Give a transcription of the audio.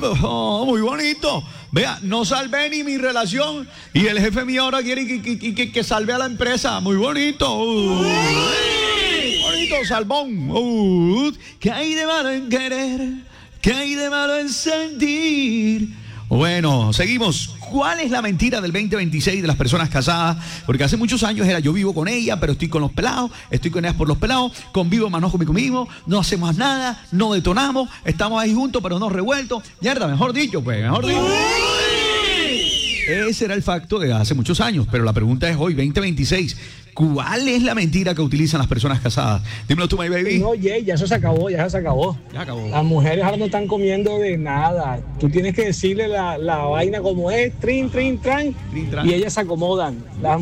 Muy bonito. Vea, no salvé ni mi relación y el jefe mío ahora quiere que salve a la empresa. Muy bonito. Bonito, salmón. ¿Qué hay de malo en querer? ¿Qué hay de malo en sentir? Bueno, seguimos. ¿Cuál es la mentira del 2026 de las personas casadas? Porque hace muchos años era yo vivo con ella, pero estoy con los pelados, estoy con ellas por los pelados, convivo más no conmigo, no hacemos nada, no detonamos, estamos ahí juntos, pero no revueltos. Mierda, mejor dicho. Ese era el facto de hace muchos años, pero la pregunta es hoy, 2026. ¿Cuál es la mentira que utilizan las personas casadas? Dímelo tú, my baby. No, ya eso se acabó, ya se acabó. Ya acabó. Las mujeres ahora no están comiendo de nada. Tú tienes que decirle la vaina como es, trin, tran, y ellas se acomodan. Las